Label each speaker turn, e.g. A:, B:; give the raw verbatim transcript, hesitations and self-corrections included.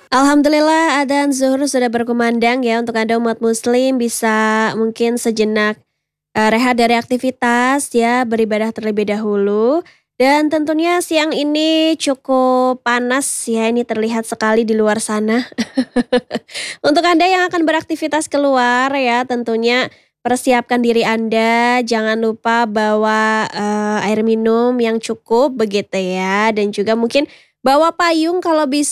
A: Alhamdulillah adzan zuhur sudah berkumandang ya untuk Anda umat muslim bisa mungkin sejenak, eee, rehat dari aktivitas ya, beribadah terlebih dahulu. Dan tentunya siang ini cukup panas ya, ini terlihat sekali di luar sana. Untuk Anda yang akan beraktivitas keluar ya, tentunya persiapkan diri Anda, jangan lupa bawa, eee, air minum yang cukup begitu ya, dan juga mungkin bawa payung kalau bis